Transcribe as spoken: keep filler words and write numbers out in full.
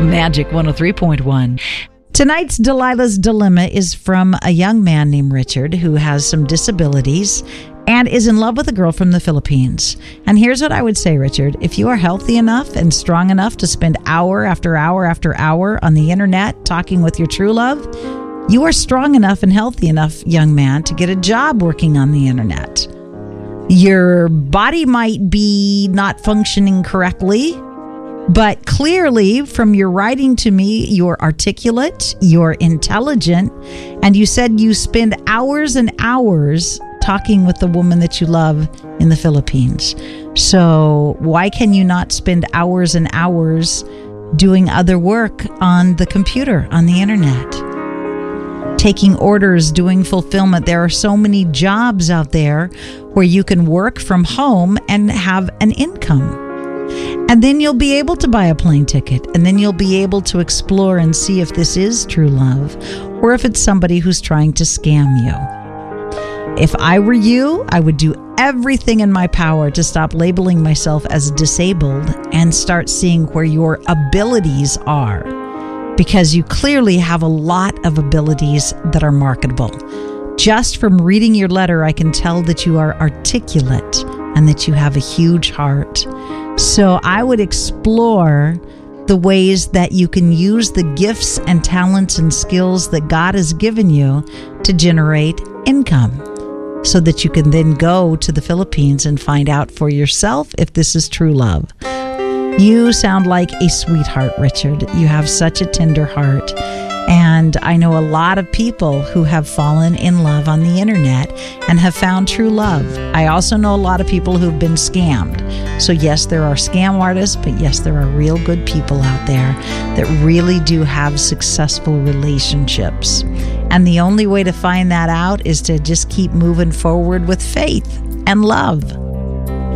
Magic one oh three point one. Tonight's Delilah's Dilemma is from a young man named Richard who has some disabilities and is in love with a girl from the Philippines. And here's what I would say, Richard. If you are healthy enough and strong enough to spend hour after hour after hour on the internet talking with your true love, you are strong enough and healthy enough, young man, to get a job working on the internet. Your body might be not functioning correctly, but clearly from your writing to me, you're articulate, you're intelligent, and you said you spend hours and hours talking with the woman that you love in the Philippines. So why can you not spend hours and hours doing other work on the computer, on the internet? Taking orders, doing fulfillment. There are so many jobs out there where you can work from home and have an income. And then you'll be able to buy a plane ticket, and then you'll be able to explore and see if this is true love or if it's somebody who's trying to scam you. If I were you, I would do everything in my power to stop labeling myself as disabled and start seeing where your abilities are, because you clearly have a lot of abilities that are marketable. Just from reading your letter, I can tell that you are articulate and that you have a huge heart. So I would explore the ways that you can use the gifts and talents and skills that God has given you to generate income, so that you can then go to the Philippines and find out for yourself if this is true love. You sound like a sweetheart, Richard. You have such a tender heart. And I know a lot of people who have fallen in love on the internet and have found true love. I also know a lot of people who've been scammed. So yes, there are scam artists, but yes, there are real good people out there that really do have successful relationships. And the only way to find that out is to just keep moving forward with faith and love.